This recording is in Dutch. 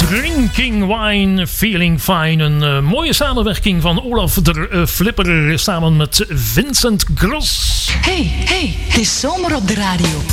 Drinking Wine, Feeling Fine. Een mooie samenwerking van Olaf de Flipper samen met Vincent Gros. Hey, het is zomer op de radio.